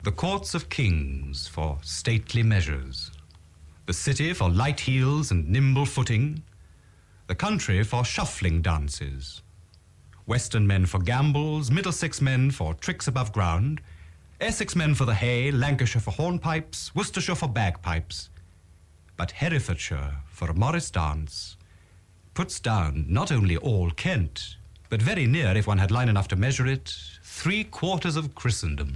The courts of kings for stately measures, the city for light heels and nimble footing, the country for shuffling dances, Western men for gambols, Middlesex men for tricks above ground, Essex men for the hay, Lancashire for hornpipes, Worcestershire for bagpipes, but Herefordshire for a morris dance puts down not only all Kent, but very near, if one had line enough to measure it, 3/4 of Christendom.